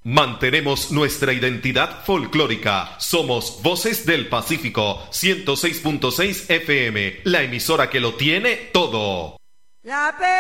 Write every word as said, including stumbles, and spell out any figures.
Mantenemos nuestra identidad folclórica. Somos Voces del Pacífico, ciento seis punto seis F M, la emisora que lo tiene todo. La